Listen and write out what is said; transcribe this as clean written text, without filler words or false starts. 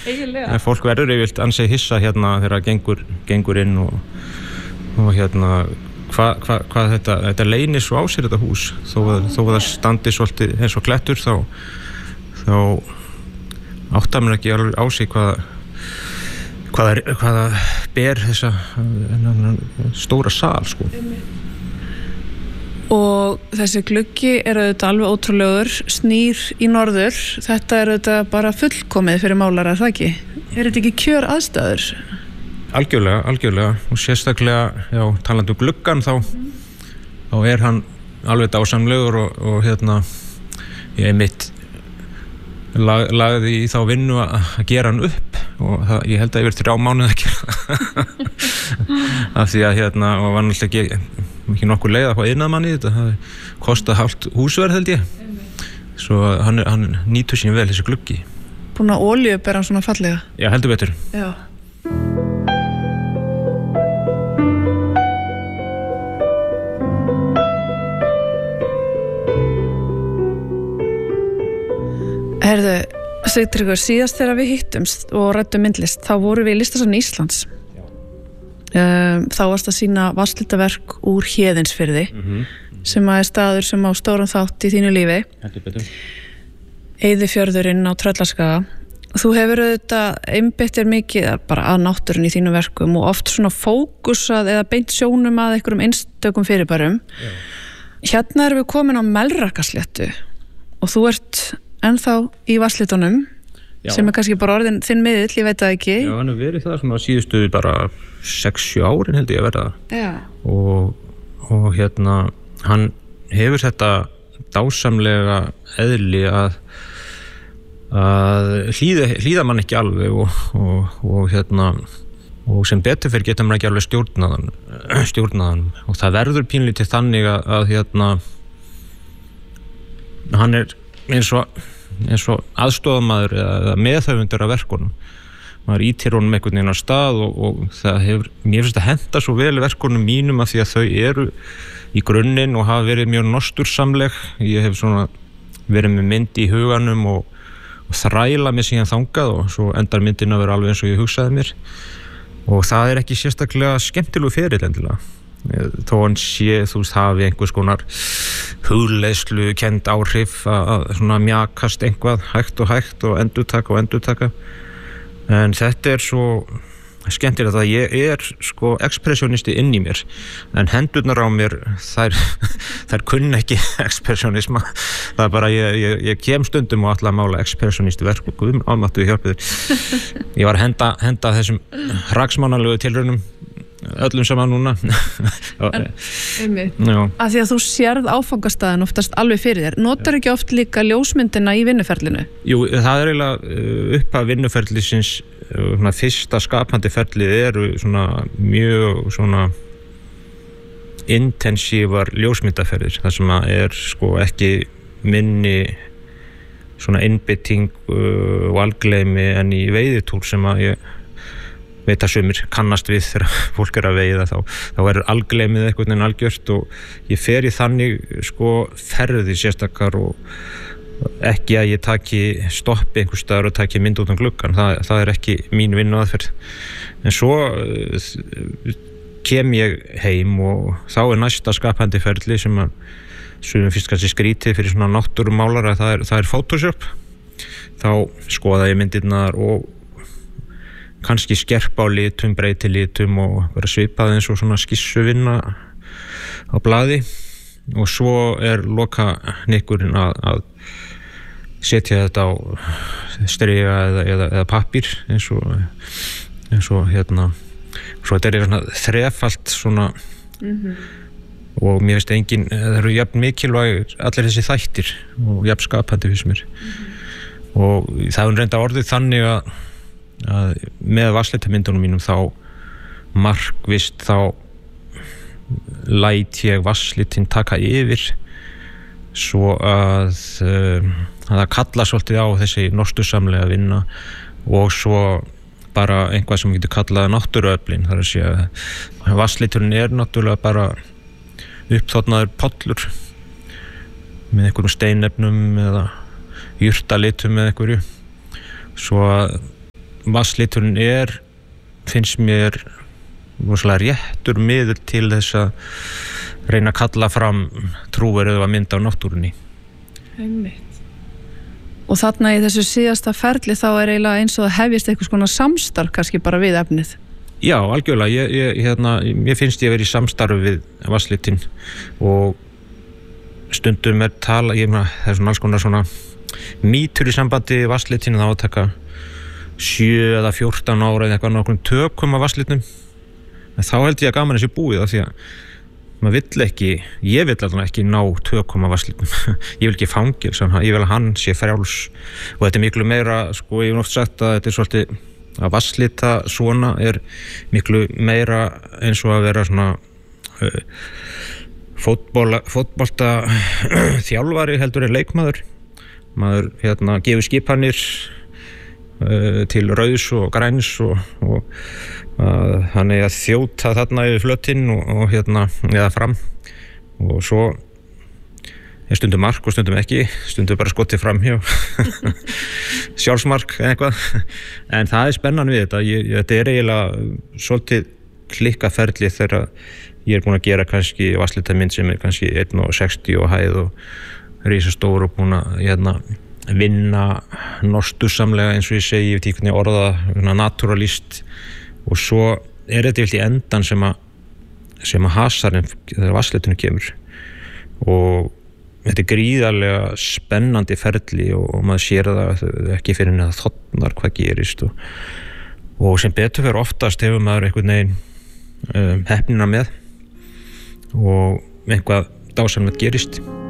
eiginlega. Fólk verður yfirleitt ansi hissa hérna þegar gengur inn og hérna hvað þetta leynir svo á sér þetta hús þó það standi svolítið eins og klettur þá áttar mér ekki alveg á sig hvaða ber þessa stóra sal sko. Og þessi gluggi auðvitað alveg ótrúlegur, snýr í norður, þetta auðvitað bara fullkomið fyrir málara, það ekki? Þetta ekki kjör aðstæður? Algjörlega og sérstaklega, já, talandi gluggan þá hann alveg dásamlegur og hérna ég mitt lagði í þá vinnu að gera hann upp og ég held að yfir 3 mánuði að gera af því að hérna og var náttúrulega ekki nokkur leið að fá iðnaðarmann í þetta, það kostað hálft húsverð held ég svo hann nýtur sín vel þessi gluggi. Búin að olíu bera hann svona fallega? Já, heldur betur. Já. Herðu, Sigtryggur, síðast þegar við hittumst og ræddum myndlist, þá vorum við í Listasafni Íslands. Þá varst að sýna vatnslitaverk úr Héðinsfirði sem er staður sem á stóran þátt í þínu lífi. Heldur betur. Eyðifjörðurinn á Tröllaskaga. Þú hefur auðvitað einbeitt þér mikið bara að náttúrunni í þínum verkum og oft svona fókusað eða beint sjónum að einhverjum einstökum fyrirbærum. Já. Hérna erum við komin á Melrakkasléttu og þú ert ennþá í vatnslitunum. Já. Sem er kannski bara orðin þinn miðill, ég veit það ekki. Já, hann verið það svona síðustu bara 6-7 árin held ég að verða. Já. Og hérna, hann hefur þetta dásamlega eðli að hlýða mann ekki alveg og hérna, og sem betur fyrir getur mann ekki alveg stjórnaðan og það verður pínlítið þannig að hérna, hann er eins og aðstofamaður eða meðhöfundur af verkunum maður ítir honum einhvern veginn á stað og það hefur, mér finnst að henta svo vel verkunum mínum af því að þau eru í grunninn og hafa verið mjög nostursamleg. Ég hef svona verið með mynd í huganum og þræla mig síðan þangað og svo endar myndin að vera alveg eins og ég hugsaði mér og það er ekki sérstaklega skemmtilegu ferill endilega þó hann sé, þú veist, hafi einhvers konar hugleiðslu kennd áhrif að svona mjakast einhvað hægt og endurtaka en þetta er svo skemmtilegt að ég er sko ekspressionisti inn í mér en hendurnar á mér þær kunna ekki ekspressionisma það er bara, ég kem stundum og ætla að mála ekspressionisti verk og Guð almáttugur hjálpi þér ég var að henda þessum hraksmánalegu tilraunum öllum saman núna að því að þú sérð áfangastæðin oftast alveg fyrir þér notar ekki oft líka ljósmyndina í vinnuferlinu? Jú, það er eiginlega upp að vinnuferlisins fyrsta skapandi ferlið eru svona mjög svona intensívar ljósmyndaferðir þar sem er sko ekki minni svona innbytting og algleymi en í veiðitúr sem að ég veit að sumir kannast við þegar fólk er að veiða þá er algleymið einhvern veginn algjört og ég fer í þannig sko ferði sérstakar og ekki að ég taki stoppi einhvers staðar og taki mynd út um gluggan það er ekki mín vinnuaðferð en svo kem ég heim og þá er næsta skapandi ferli sem að sumum finnst kannski skrítið fyrir svona náttúrumálara það er Photoshop þá skoða ég myndirnar og kannski skerpa á litum, breyti litum og vera svipað eins og svona skissuvinna á blaði og svo er loka hnykkurinn að setja þetta á striga eða pappír eins og hérna svo þetta er svona þrefalt svona og mér finnst engin það eru jafn mikilvæg allir þessi þættir og jafn skapandi finnst mér og það er reynda orðið þannig að með vatnslitamyndunum mínum þá markvisst þá læt ég vatnslitin taka yfir svo að það kalla svolítið á þessi nostursamlega vinna og svo bara einhvað sem getur kallað náttúruöflin þar að segja að vatnsliturinn er náttúrulega bara uppþotnaður pollur með einhverjum steinefnum eða jurtalitum eða einhverju svo að vatnsliturinn finnst mér rosalega réttur miðull til þess að reyna að kalla fram trúverðuga mynd af náttúrunni. Einmitt. Og þarna í þessu síðasta ferli þá eiginlega eins og það hefjist eitthvað svona samstarf kannski bara við efnið. Já, algjörlega. Mér finnst ég að vera í samstarfi við vatnslitin og stundum tala, það svona alls konar svona mýtur í sambandi vatnslitin, þá að taka 7 eða 14 ára eða eitthvað nokkrum tökum af vatnslitnum. En þá held ég að gaman þessi búið af því að ég vill alveg ekki ná tökum af vatnslitnum. Ég vil ekki fangilsa hann, ég vil að hann sé frjáls og þetta miklu meira, sko, ég hef oft sagt að þetta svolítið að vatnslita svona miklu meira eins og að vera svona fótbolta þjálfari heldur en leikmaður. Maður gefur skipanir til rauðs og græns og hann að þjóta þarna yfir flötinn og eða fram og svo stundum mark og stundum ekki, stundum bara skotið fram hjá sjálfsmark eða eitthvað, en það spennan við þetta. Þetta eiginlega svolítið klikkaferli þegar ég búin að gera kannski vatnslitamynd sem kannski 1,60 og hæð og risastór og búin að vinna nostursamlega eins og ég segi, ég veit ekki hvernig orða naturalist, og svo þetta vilt í endan sem að hasarinn þegar vatnslitunum kemur, og þetta gríðarlega spennandi ferli og maður sér það ekki fyrir neða þotnar hvað gerist og sem betur fyrir oftast hefur maður einhvern veginn heppnina með og eitthvað dásamlegt gerist.